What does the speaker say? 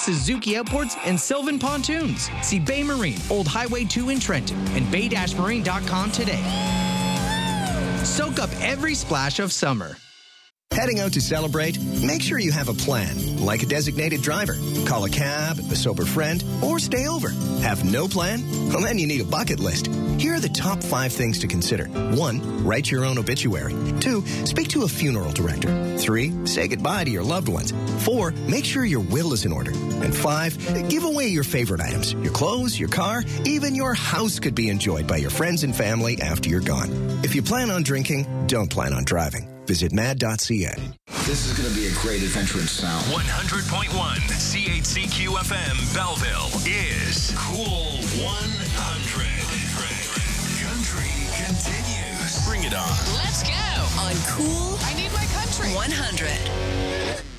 Suzuki Outboards, and Sylvan Pontoons. See Bay Marine, Old Highway 2 in Trenton, and bay-marine.com today. Soak up every splash of summer. Heading out to celebrate? Make sure you have a plan, like a designated driver. Call a cab, a sober friend, or stay over. Have no plan? Well, then you need a bucket list. Here are the top 5 things to consider. 1, write your own obituary. 2, speak to a funeral director. 3, say goodbye to your loved ones. 4, make sure your will is in order. And 5, give away your favorite items. Your clothes, your car, even your house could be enjoyed by your friends and family after you're gone. If you plan on drinking, don't plan on driving. Visit mad.ca. This is going to be a great adventure in sound. 100.1 CHCQ FM Belleville is Cool 100. Country continues. Bring it on. Let's go on Cool. I need my country. 100.